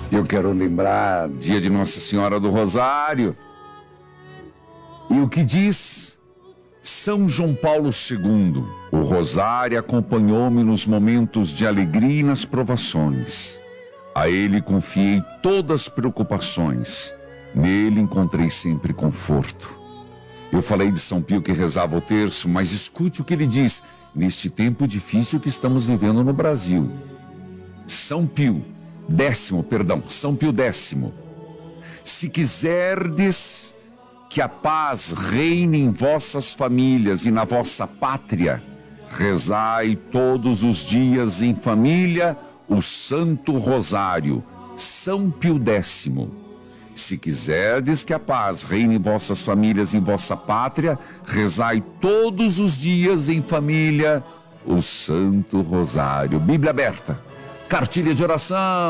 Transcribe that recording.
Eu quero lembrar dia de Nossa Senhora do Rosário. E o que diz São João Paulo II? O Rosário acompanhou-me nos momentos de alegria e nas provações. A ele confiei todas as preocupações. Nele encontrei sempre conforto. Eu falei de São Pio que rezava o terço, mas escute o que ele diz neste tempo difícil que estamos vivendo no Brasil. São Pio X. Se quiserdes que a paz reine em vossas famílias e na vossa pátria, rezai todos os dias em família o Santo Rosário. São Pio X. Se quiserdes que a paz reine em vossas famílias e em vossa pátria, rezai todos os dias em família o Santo Rosário. Bíblia aberta, cartilha de oração.